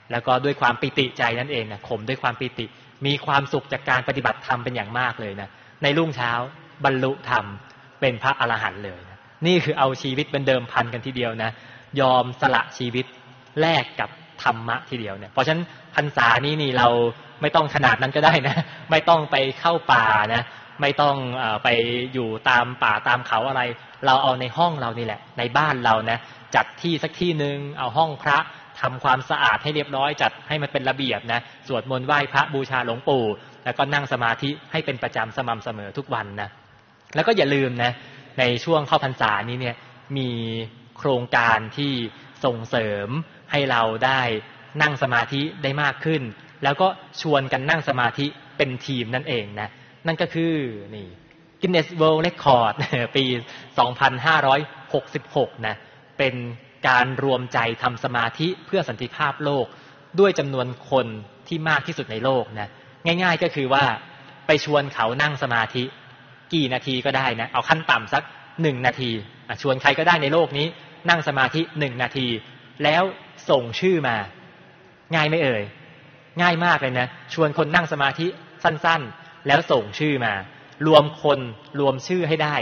แล้วก็ด้วยความปิติใจนั่นเองนะข่มด้วยความปิติมีความสุขจากการปฏิบัติธรรมเป็นอย่างมากเลยนะในรุ่งเช้าบรรลุธรรมเป็นพระอรหันต์เลยนะนี่คือเอาชีวิตเป็นเดิมพันกันทีเดียวนะยอมสละชีวิตแลกกับธรรมะทีเดียวเนี่ยเพราะฉะนั้นพรรษานี้นี่เราไม่ต้องขนาดนั้นก็ได้นะไม่ต้องไปเข้าป่านะไม่ต้องไปอยู่ตามป่าตามเขาอะไรเราเอาในห้องเรานี่แหละในบ้านเรานะจัดที่สักที่นึงเอาห้องพระทำความสะอาดให้เรียบร้อยจัดให้มันเป็นระเบียบนะสวดมนต์ไหว้พระบูชาหลวงปู่แล้วก็นั่งสมาธิให้เป็นประจำสม่ำเสมอทุกวันนะแล้วก็อย่าลืมนะในช่วงเข้าพรรษานี้เนี่ยมีโครงการที่ส่งเสริมให้เราได้นั่งสมาธิได้มากขึ้นแล้วก็ชวนกันนั่งสมาธิเป็นทีมนั่นเองนะนั่นก็คือนี่ Guinness World Record ปี 2566 นะเป็นการรวมใจทำสมาธิเพื่อสันติภาพโลกด้วยจำนวนคนที่มากที่สุดในโลกนะง่ายๆก็คือว่าไปชวนเขานั่งสมาธิกี่นาทีก็ได้นะเอาขั้นต่ำสัก1 นาทีชวนใครก็ได้ในโลกนี้นั่งสมาธิ1 นาทีแล้วส่งชื่อมาง่ายไหมเอ่ยง่ายมากเลยนะชวนคนนั่งสมาธิสั้นๆแล้วส่งชื่อมารวมคนรวมชื่อให้ได้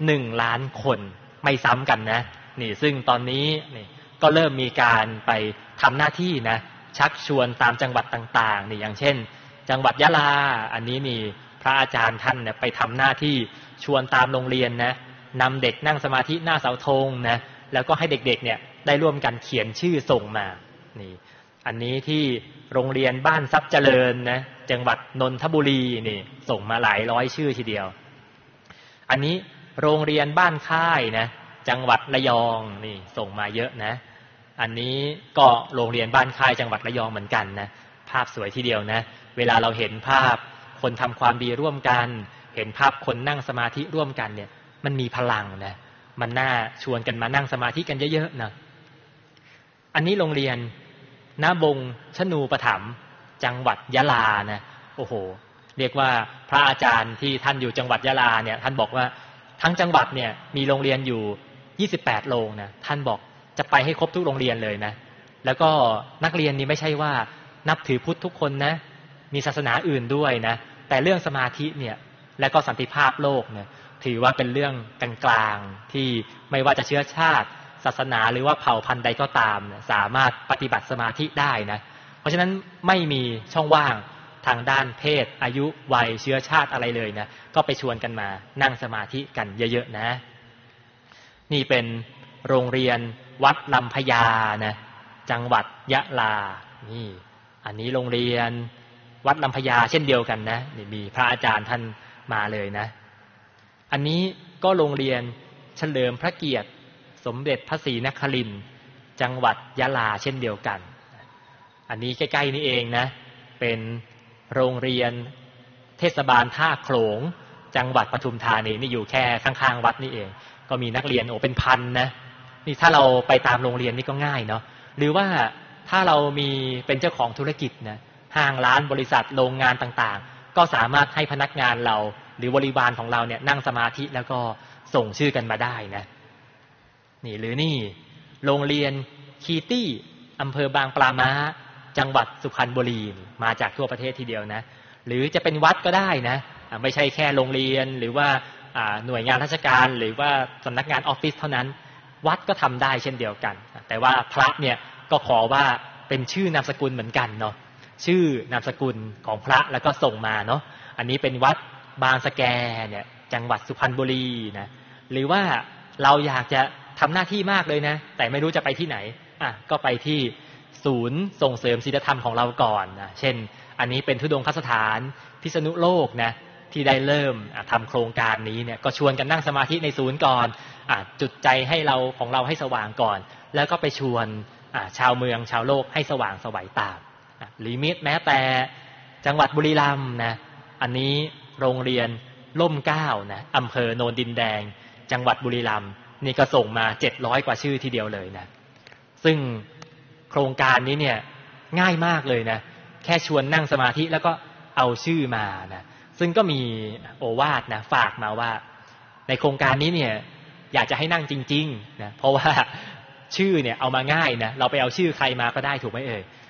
1 ล้านคนไม่ซ้ำกันนะนี่ซึ่งตอนนี้นี่ก็เริ่มมีการไปทำหน้าที่นะชักชวนตามจังหวัดต่างๆนี่อย่างเช่นจังหวัดยะลาอันนี้นี่พระอาจารย์ท่านเนี่ยไปทำหน้าที่ชวนตามโรงเรียนนะนำเด็กนั่งสมาธิหน้าเสาธงนะแล้วก็ให้เด็กๆเนี่ยได้ร่วมกันเขียนชื่อส่งมานี่อันนี้ที่โรงเรียนบ้านทรัพย์เจริญนะจังหวัดนนทบุรีนี่ส่งมาหลายร้อยชื่อทีเดียวอันนี้โรงเรียนบ้านค่ายนะจังหวัดระยองนี่ส่งมาเยอะนะอันนี้ก็โรงเรียนบ้านค่ายจังหวัดระยองเหมือนกันนะภาพสวยทีเดียวนะเวลาเราเห็นภาพคนทำความดีร่วมกันเห็นภาพคนนั่งสมาธิร่วมกันเนี่ยมันมีพลังนะมันน่าชวนกันมานั่งสมาธิกันเยอะๆนะอันนี้โรงเรียนณบงชนูปถัมภ์จังหวัดยะลานะโอ้โหเรียกว่าพระอาจารย์ที่ท่านอยู่จังหวัดยะลาเนี่ยท่านบอกว่าทั้งจังหวัดเนี่ยมีโรงเรียนอยู่28 โรงนะท่านบอกจะไปให้ครบทุกโรงเรียนเลยนะแล้วก็นักเรียนนี่ไม่ใช่ว่านับถือพุทธทุกคนนะมีศาสนาอื่นด้วยนะแต่เรื่องสมาธิเนี่ยและก็สันติภาพโลกเนี่ยถือว่าเป็นเรื่องกลางๆที่ไม่ว่าจะเชื้อชาติศาสนาหรือว่าเผ่าพันธุ์ใดก็ตามสามารถปฏิบัติสมาธิได้นะเพราะฉะนั้นไม่มีช่องว่างทางด้านเพศอายุวัยเชื้อชาติอะไรเลยนะก็ไปชวนกันมานั่งสมาธิกันเยอะๆนะนี่เป็นโรงเรียนวัดลำพญานะจังหวัดยะลานี่อันนี้โรงเรียนวัดลำพญาเช่นเดียวกันนะนี่มีพระอาจารย์ท่านมาเลยนะอันนี้ก็โรงเรียนเฉลิมพระเกียรติสมเด็จพระศรีนครินทร์จังหวัดยะลาเช่นเดียวกันอันนี้ใกล้ๆนี่เองนะเป็นโรงเรียนเทศบาลท่าโขลงจังหวัดปทุมธานีนี่อยู่แค่ข้างๆวัดนี่เองก็มีนักเรียนเป็นพันนะนี่ถ้าเราไปตามโรงเรียนนี่ก็ง่ายเนาะหรือว่าถ้าเรามีเป็นเจ้าของธุรกิจนะห้างร้านบริษัทโรงงานต่างๆก็สามารถให้พนักงานเราหรือบริวารของเราเนี่ยนั่งสมาธิแล้วก็ส่งชื่อกันมาได้นะนี่หรือนี่โรงเรียนคีตี้อำเภอบางปลาม้าจังหวัดสุพรรณบุรีมาจากทั่วประเทศทีเดียวนะหรือจะเป็นวัดก็ได้นะไม่ใช่แค่โรงเรียนหรือว่าหน่วยงานราชการหรือว่าสำนักงานออฟฟิศเท่านั้นวัดก็ทำได้เช่นเดียวกันแต่ว่าพระเนี่ยก็ขอว่าเป็นชื่อนามสกุลเหมือนกันเนาะชื่อนามสกุลของพระแล้วก็ส่งมาเนาะอันนี้เป็นวัดบางสะแกเนี่ยจังหวัดสุพรรณบุรีนะหรือว่าเราอยากจะทำหน้าที่มากเลยนะแต่ไม่รู้จะไปที่ไหนก็ไปที่ศูนย์ส่งเสริมศีลธรรมของเราก่อนนะเช่นอันนี้เป็นธุดงคสถานพิษณุโลกนะที่ได้เริ่มทำโครงการนี้เนี่ยก็ชวนกันนั่งสมาธิในศูนย์ก่อนจุดใจให้เราของเราให้สว่างก่อนแล้วก็ไปชวนชาวเมืองชาวโลกให้สว่างไสวตามลิมิตแม้แต่จังหวัดบุรีรัมย์นะอันนี้โรงเรียนร่มเกล้านะอำเภอโนนดินแดงจังหวัดบุรีรัมย์นี่ก็ส่งมา700 กว่าชื่อทีเดียวเลยนะซึ่งโครงการนี้เนี่ยง่ายมากเลยนะแค่ชวนนั่งสมาธิแล้วก็เอาชื่อมานะซึ่งก็มีโอวาทนะฝากมาว่าในโครงการนี้เนี่ยอยากจะให้นั่งจริงๆนะเพราะว่าชื่อเนี่ยเอามาง่ายนะเราไปเอาชื่อใครมาก็ได้ถูกไหมเอ่ย